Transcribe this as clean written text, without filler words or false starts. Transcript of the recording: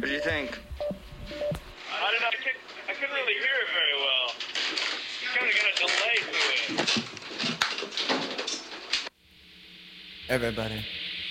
do you think? I don't know. I couldn't really hear it very well. You kind of got a delay to it. Everybody.